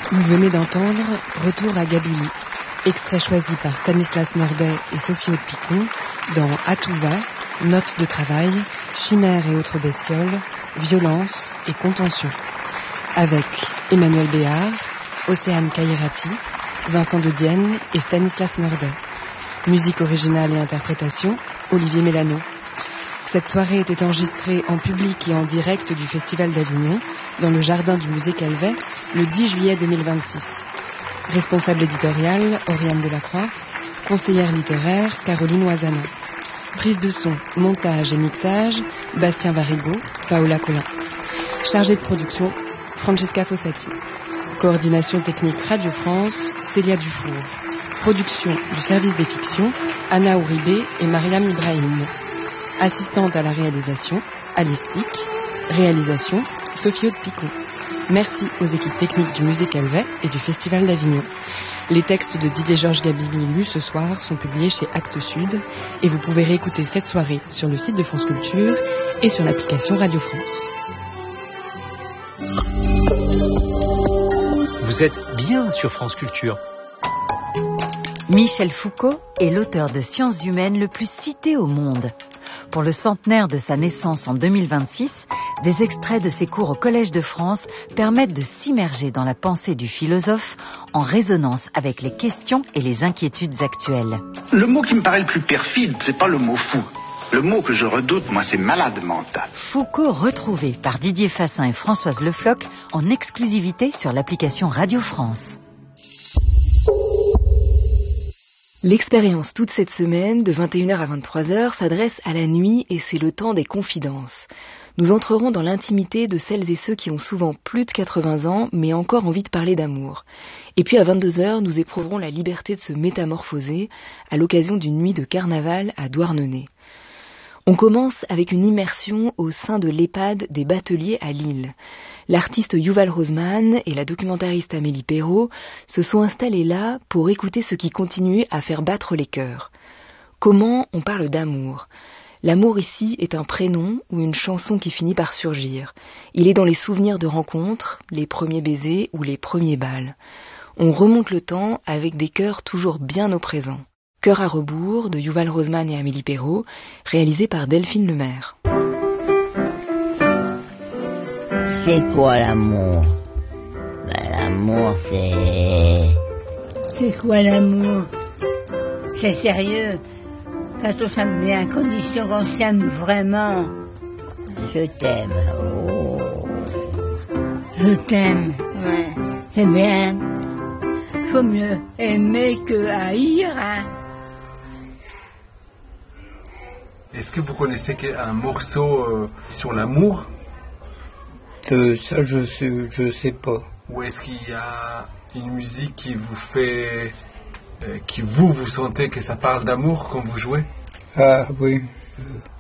Vous venez d'entendre Retour à Gabilly, extrait choisi par Stanislas Nordet et Sophie Haute-Picon dans À tout va, Notes de travail, Chimères et autres bestioles, Violence et contention. Avec Emmanuel Béard, Océane Kairati, Vincent de Dienne et Stanislas Nordet. Musique originale et interprétation, Olivier Mélano. Cette soirée était enregistrée en public et en direct du Festival d'Avignon, dans le jardin du musée Calvet, le 10 juillet 2026. Responsable éditoriale, Oriane Delacroix. Conseillère littéraire, Caroline Oisana. Prise de son, montage et mixage, Bastien Varigo, Paola Collin. Chargée de production, Francesca Fossati. Coordination technique Radio France, Célia Dufour. Production du service des fictions, Anna Ouribé et Mariam Ibrahim. Assistante à la réalisation, Alice Pic. Réalisation, Sophie Haute-Picon. Merci aux équipes techniques du musée Calvet et du Festival d'Avignon. Les textes de Didier Georges Gabilly lus ce soir sont publiés chez Actes Sud et vous pouvez réécouter cette soirée sur le site de France Culture et sur l'application Radio France. Vous êtes bien sur France Culture. Michel Foucault est l'auteur de sciences humaines le plus cité au monde. Pour le centenaire de sa naissance en 2026, des extraits de ses cours au Collège de France permettent de s'immerger dans la pensée du philosophe en résonance avec les questions et les inquiétudes actuelles. Le mot qui me paraît le plus perfide, c'est pas le mot fou. Le mot que je redoute, moi, c'est malade mental. Foucault retrouvé par Didier Fassin et Françoise Le Floch en exclusivité sur l'application Radio France. L'expérience toute cette semaine, de 21h à 23h, s'adresse à la nuit et c'est le temps des confidences. Nous entrerons dans l'intimité de celles et ceux qui ont souvent plus de 80 ans, mais encore envie de parler d'amour. Et puis à 22h, nous éprouverons la liberté de se métamorphoser à l'occasion d'une nuit de carnaval à Douarnenez. On commence avec une immersion au sein de l'EHPAD des Bateliers à Lille. L'artiste Yuval Rosman et la documentariste Amélie Perrault se sont installés là pour écouter ce qui continue à faire battre les cœurs. Comment on parle d'amour ? L'amour ici est un prénom ou une chanson qui finit par surgir. Il est dans les souvenirs de rencontres, les premiers baisers ou les premiers bals. On remonte le temps avec des cœurs toujours bien au présent. Cœur à rebours de Yuval Rosman et Amélie Perrault, réalisé par Delphine Lemaire. C'est quoi l'amour ? L'amour, c'est... C'est quoi l'amour ? C'est sérieux ? Quand on s'aime bien, à condition qu'on s'aime vraiment. Je t'aime. Oh. Je t'aime, ouais. C'est bien. Faut mieux aimer que haïr, hein. Est-ce que vous connaissez un morceau sur l'amour ? Ça, je sais pas. Ou est-ce qu'il y a une musique qui vous fait... vous sentez que ça parle d'amour quand vous jouez ? Ah oui,